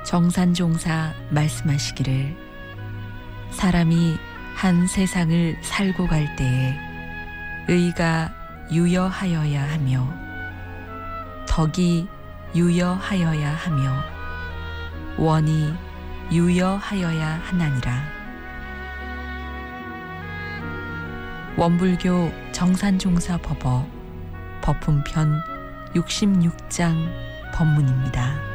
정산종사 말씀하시기를 사람이 한 세상을 살고 갈 때에 의가 유여하여야 하며 덕이 유여하여야 하며 원이 유여하여야 하나니라. 원불교 정산종사 법어 법훈편 66장 법문입니다.